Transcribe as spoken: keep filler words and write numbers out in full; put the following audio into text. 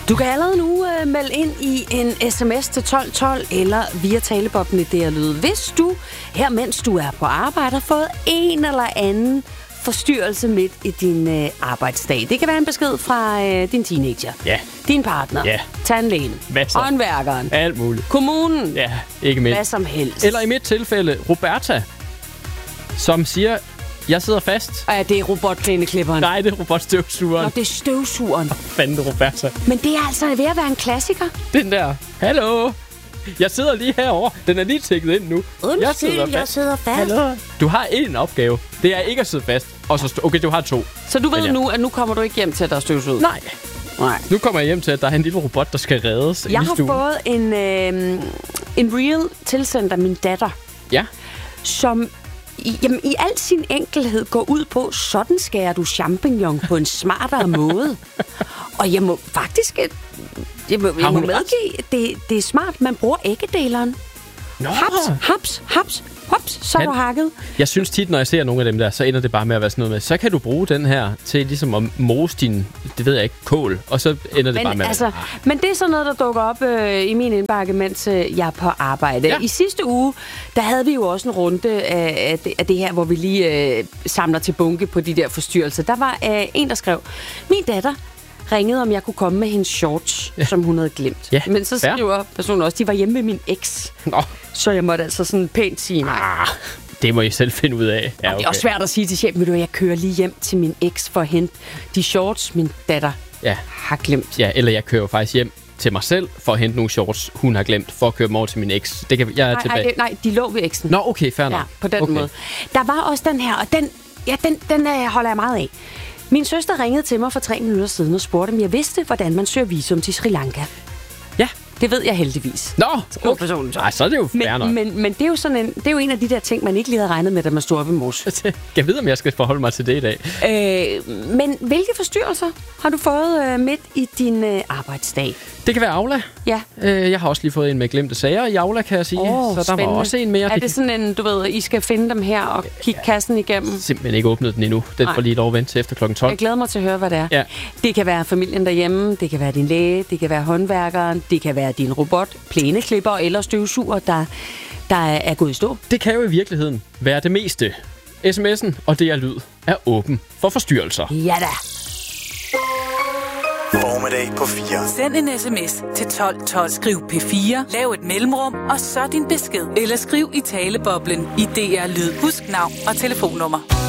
Du kan allerede nu uh, melde ind i en sms til tolv tolv eller via talebobben i D R Lyd, hvis du her, mens du er på arbejde, har fået en eller anden forstyrrelse midt i din øh, arbejdsdag. Det kan være en besked fra øh, din teenager, ja. din partner, ja. tandlægen, håndværkeren, alt muligt, kommunen, ja, ikke mindst. Hvad som helst. Eller i mit tilfælde, Roberta, som siger, jeg sidder fast. Og ja, det er robotplæneklipperen. Nej, det er robotstøvsugeren. Nå, det er støvsugeren. Hvor fanden det, Roberta? Men det er altså ved at være en klassiker. Den der, hallo, jeg sidder lige herovre. Den er lige tækket ind nu. Undskyld, jeg sidder fast. Jeg sidder fast. Hallo. Du har en opgave. Det er ikke at sidde fast. Og så st- okay, du har to. Så du ved ja. nu, at nu kommer du ikke hjem til, at der er støvsuget? Nej. Nej. Nu kommer jeg hjem til, at der er en lille robot, der skal reddes. Jeg har fået en, øh, en reel tilsendt af min datter. Ja. Som i, jamen, i al sin enkelhed går ud på, sådan skærer du champignon på en smartere måde. Og jeg må faktisk... Jeg må, jeg må medgive, det, det er smart. Man bruger æggedeleren. Nå. Haps, haps, haps, hops, så er du hakket. Jeg synes tit, når jeg ser nogle af dem der, så ender det bare med at være sådan noget med, så kan du bruge den her til ligesom at mose din, det ved jeg ikke, kål, og så ender det men, bare med altså, at Men det er sådan noget, der dukker op øh, i min indbakke, mens øh, jeg er på arbejde. Ja. I sidste uge, der havde vi jo også en runde af, af, det, af det her, hvor vi lige øh, samler til bunke på de der forstyrrelser. Der var øh, en, der skrev, min datter ringede, om jeg kunne komme med hendes shorts, ja. som hun havde glemt. Ja, men så skriver fair. Personen også, de var hjemme med min eks. Nå. Så jeg måtte altså sådan pænt sige nej. Ah, det må I selv finde ud af. Ja, okay. Det er også svært at sige til chefen, at jeg kører lige hjem til min eks for at hente de shorts, min datter ja. har glemt. Ja, eller jeg kører jo faktisk hjem til mig selv for at hente nogle shorts, hun har glemt, for at køre dem over til min eks. Det kan jeg er nej, tilbage. Nej, nej, de lå ved eksen. Nå, okay, fair nok. Ja, på den okay. måde. Der var også den her, og den, ja, den, den øh, holder jeg meget af. Min søster ringede til mig for tre minutter siden og spurgte, om jeg vidste, hvordan man søger visum til Sri Lanka. Ja. Det ved jeg heldigvis. Nå, okay. Personen, så. Ej, så er det jo fair men, nok. Men, men det er jo sådan en, det er jo en af de der ting, man ikke lige havde regnet med, da man stod op i mos. Jeg ved, om jeg skal forholde mig til det i dag. Øh, men hvilke forstyrrelser har du fået øh, midt i din øh, arbejdsdag? Det kan være Aula. Ja. Øh, jeg har også lige fået en med glemte sager i Aula, kan jeg sige. Oh, så der spændende. var også en mere. Er det sådan en, du ved, I skal finde dem her og kigge ja. kassen igennem? Simpelthen ikke åbnet den endnu. Den får lige lov at vente til efter klokken tolv. Jeg glæder mig til at høre, hvad det er. Ja. Det kan være familien derhjemme, det kan være din læge, det kan være håndværkeren, det kan være din robot, plæneklipper eller støvsuger, der, der er gået i stå. Det kan jo i virkeligheden være det meste. sms'en og det er lyd er åben for forstyrrelser. Ja da. Formiddag på fire. Send en sms til tolv tolv. Skriv P fire, lav et mellemrum, og så din besked. Eller skriv i taleboblen i D R Lyd. Husk navn og telefonnummer.